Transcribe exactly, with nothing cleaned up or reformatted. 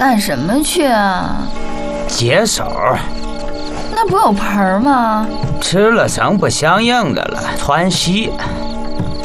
干什么去啊？ 解手。 那不有盆吗？ 吃了生不相应的了，窜稀。